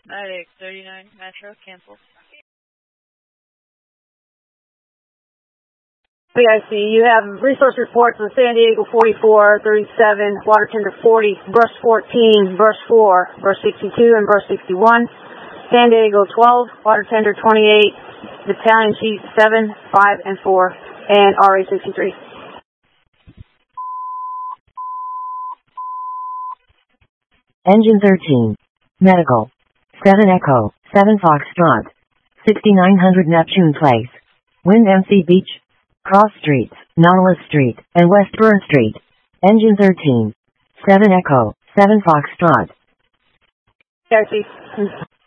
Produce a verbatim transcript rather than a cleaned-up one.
Medic thirty-nine Metro, cancel. P I C, you have resource reports on San Diego forty-four, thirty-seven, water tender forty, brush fourteen, brush four, brush sixty-two, and brush sixty-one. San Diego twelve, water tender twenty-eight, battalion chief seven, five, and four, and R A sixty-three. Engine thirteen, medical, seven Echo, seven Foxtrot, sixty-nine hundred Neptune Place, Wind M C Beach, Cross Streets, Nautilus Street, and Westburn Street. Engine thirteen, seven Echo, seven Foxtrot. P I C.